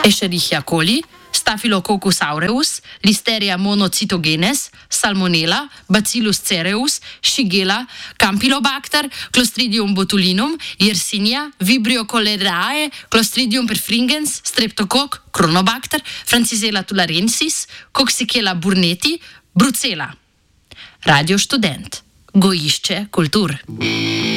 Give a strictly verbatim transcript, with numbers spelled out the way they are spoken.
Escherichia coli, Staphylococcus aureus, Listeria monocytogenes, Salmonella, Bacillus cereus, Shigella, Campylobacter, Clostridium botulinum, Yersinia, Vibrio cholerae, Clostridium perfringens, Streptococcus, Chronobacter, Francisella tularensis, Coxichella burnetii, Brucella. Radio Študent. Gojišče kultur.